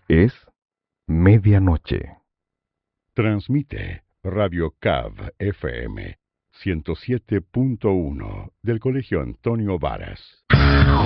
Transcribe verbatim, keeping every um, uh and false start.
Es medianoche. Transmite Radio Cav F M ciento siete punto uno del Colegio Antonio Varas.